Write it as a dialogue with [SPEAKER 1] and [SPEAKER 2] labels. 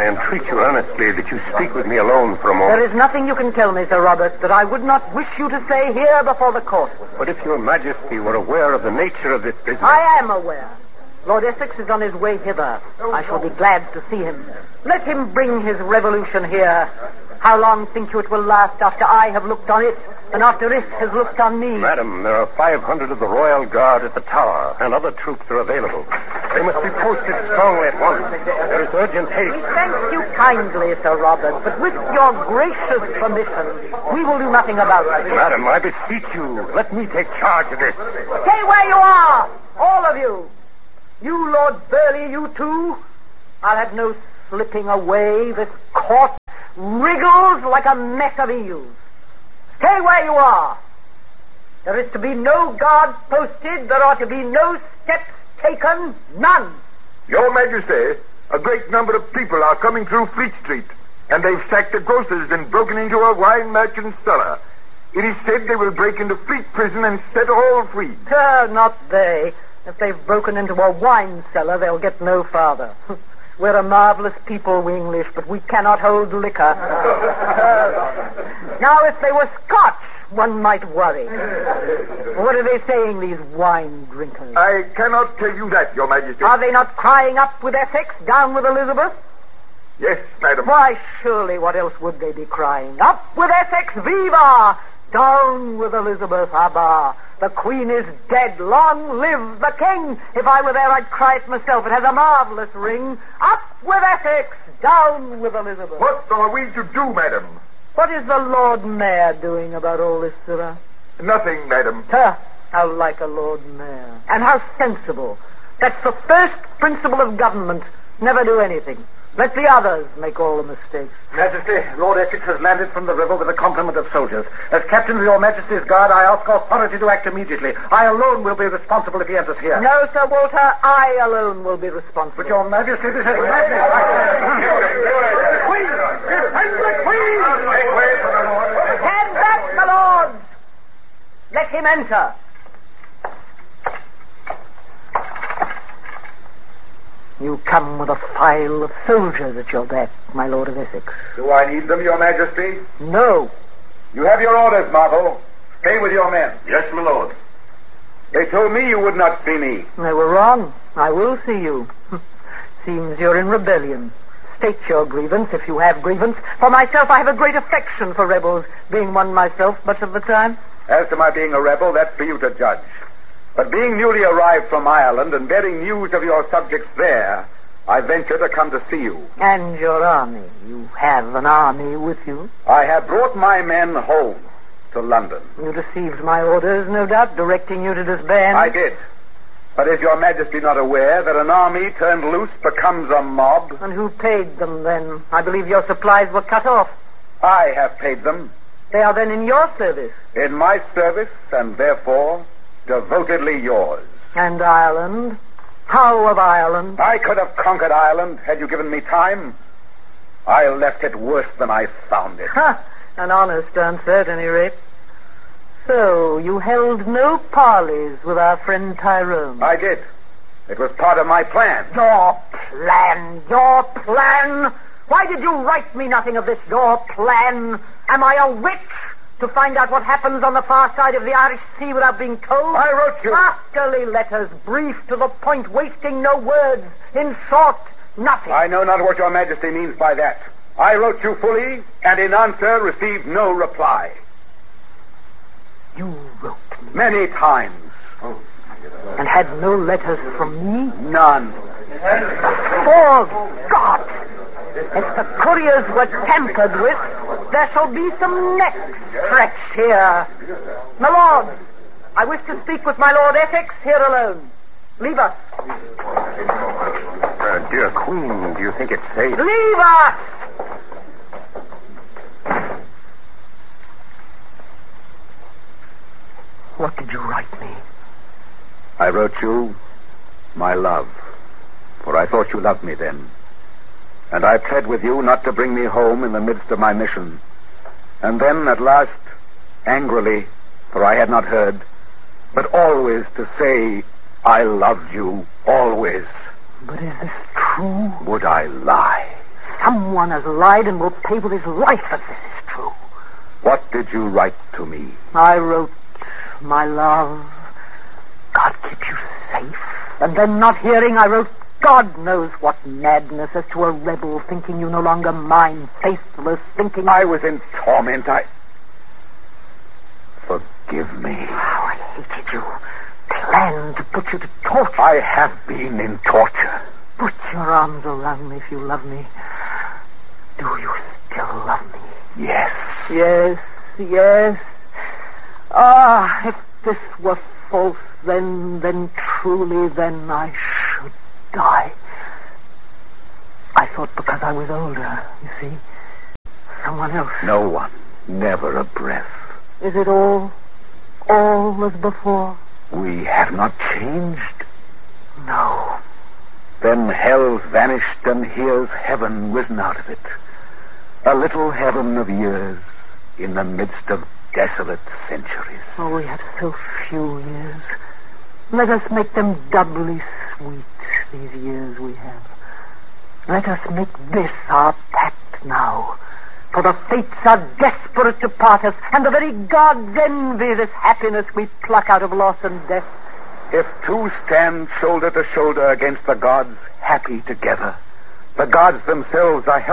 [SPEAKER 1] I entreat you earnestly that you speak with me alone for a moment.
[SPEAKER 2] There is nothing you can tell me, Sir Robert, that I would not wish you to say here before the court.
[SPEAKER 1] But if your majesty were aware of the nature of this business...
[SPEAKER 2] I am aware. Lord Essex is on his way hither. I shall be glad to see him. Let him bring his revolution here. How long think you it will last after I have looked on it and after it has looked on me?
[SPEAKER 1] Madam, there are 500 of the Royal Guard at the tower, and other troops are available. They must be posted strongly at once. There is urgent haste.
[SPEAKER 2] We thank you kindly, Sir Robert, but with your gracious permission, we will do nothing about it.
[SPEAKER 1] Madam, I beseech you, let me take charge of this.
[SPEAKER 2] Stay where you are, all of you. You, Lord Burleigh, you too. I'll have no slipping away. This court wriggles like a mess of eels. Stay where you are. There is to be no guard posted. There are to be no steps taken. None.
[SPEAKER 3] Your Majesty, a great number of people are coming through Fleet Street, and they've sacked the grocers and broken into a wine merchant's cellar. It is said they will break into Fleet Prison and set all free.
[SPEAKER 2] Not they. If they've broken into a wine cellar, they'll get no farther. We're a marvelous people, we English, but we cannot hold liquor. Now, if they were Scotch, one might worry. What are they saying, these wine drinkers?
[SPEAKER 3] I cannot tell you that, Your Majesty.
[SPEAKER 2] Are they not crying up with Essex, down with Elizabeth?
[SPEAKER 3] Yes, madam.
[SPEAKER 2] Why, surely, what else would they be crying? Up with Essex, viva! Down with Elizabeth, abba! The Queen is dead. Long live the King. If I were there, I'd cry it myself. It has a marvelous ring. Up with Essex. Down with Elizabeth.
[SPEAKER 3] What are we to do, madam?
[SPEAKER 2] What is the Lord Mayor doing about all this, sirrah?
[SPEAKER 3] Nothing, madam.
[SPEAKER 2] How like a Lord Mayor. And how sensible. That's the first principle of government. Never do anything. Let the others make all the mistakes.
[SPEAKER 4] Majesty, Lord Essex has landed from the river with a complement of soldiers. As captain of your Majesty's guard, I ask authority to act immediately. I alone will be responsible if he enters here.
[SPEAKER 2] No, Sir Walter, I alone will be responsible.
[SPEAKER 4] But your Majesty, this is madness. Queen! Defend the Queen! Make way for the Lord.
[SPEAKER 2] Stand back, my lords! Let him enter. You come with a file of soldiers at your back, my Lord of Essex.
[SPEAKER 3] Do I need them, Your Majesty?
[SPEAKER 2] No.
[SPEAKER 3] You have your orders, Marvel. Stay with your men.
[SPEAKER 1] Yes, my lord.
[SPEAKER 3] They told me you would not see me.
[SPEAKER 2] They were wrong. I will see you. Seems you're in rebellion. State your grievance, if you have grievance. For myself, I have a great affection for rebels, being one myself much of the time.
[SPEAKER 3] As to my being a rebel, that's for you to judge. But being newly arrived from Ireland and bearing news of your subjects there, I venture to come to see you.
[SPEAKER 2] And your army. You have an army with you.
[SPEAKER 3] I have brought my men home to London.
[SPEAKER 2] You received my orders, no doubt, directing you to disband.
[SPEAKER 3] I did. But is your Majesty not aware that an army turned loose becomes a mob?
[SPEAKER 2] And who paid them, then? I believe your supplies were cut off.
[SPEAKER 3] I have paid them.
[SPEAKER 2] They are then in your service.
[SPEAKER 3] In my service, and therefore devotedly yours.
[SPEAKER 2] And Ireland? How of Ireland?
[SPEAKER 3] I could have conquered Ireland had you given me time. I left it worse than I found it.
[SPEAKER 2] An honest answer, at any rate. So, you held no parleys with our friend Tyrone?
[SPEAKER 3] I did. It was part of my plan.
[SPEAKER 2] Your plan? Your plan? Why did you write me nothing of this, your plan? Am I a witch? To find out what happens on the far side of the Irish Sea without being told?
[SPEAKER 3] I wrote you.
[SPEAKER 2] Masterly letters, brief to the point, wasting no words. In short, nothing.
[SPEAKER 3] I know not what your Majesty means by that. I wrote you fully, and in answer received no reply.
[SPEAKER 2] You wrote me?
[SPEAKER 3] Many times.
[SPEAKER 2] And had no letters from me?
[SPEAKER 3] None.
[SPEAKER 2] For God! If the couriers were tampered with, there shall be some necks stretched here. My lord, I wish to speak with my Lord Essex here alone. Leave us.
[SPEAKER 1] Dear Queen, do you think it's safe?
[SPEAKER 2] Leave us! What did you write me?
[SPEAKER 3] I wrote you, my love, for I thought you loved me then. And I pled with you not to bring me home in the midst of my mission. And then, at last, angrily, for I had not heard, but always to say, I loved you, always.
[SPEAKER 2] But is this true?
[SPEAKER 3] Would I lie?
[SPEAKER 2] Someone has lied and will pay with his life if this is true.
[SPEAKER 3] What did you write to me?
[SPEAKER 2] I wrote, my love, God keep you safe. And then not hearing, I wrote, God knows what madness as to a rebel thinking you no longer mine, faithless, thinking
[SPEAKER 3] I was in torment. Forgive me.
[SPEAKER 2] How I hated you. Planned to put you to torture.
[SPEAKER 3] I have been in torture.
[SPEAKER 2] Put your arms around me if you love me. Do you still love me?
[SPEAKER 3] Yes.
[SPEAKER 2] Yes, yes. Ah, if this were false, then truly, then I should die. I thought because I was older, you see. Someone else.
[SPEAKER 3] No one. Never a breath.
[SPEAKER 2] Is it all as before?
[SPEAKER 3] We have not changed.
[SPEAKER 2] No.
[SPEAKER 3] Then hell's vanished and here's heaven risen out of it. A little heaven of years in the midst of desolate centuries.
[SPEAKER 2] Oh, we have so few years. Let us make them doubly sweet, these years we have. Let us make this our pact now. For the fates are desperate to part us, and the very gods envy this happiness we pluck out of loss and death.
[SPEAKER 3] If two stand shoulder to shoulder against the gods, happy together, the gods themselves are